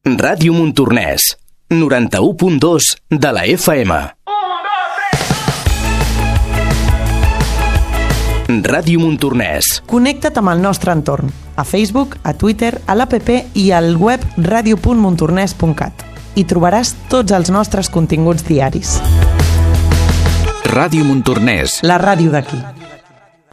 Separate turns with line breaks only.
Ràdio Montornès, 91.2 de la FM. Ràdio Montornès.
Connecta't amb el nostre entorn, a Facebook, a Twitter, a l'APP i al web radio.montornès.cat. Hi trobaràs tots els nostres continguts diaris.
Ràdio Montornès.
La ràdio d'aquí.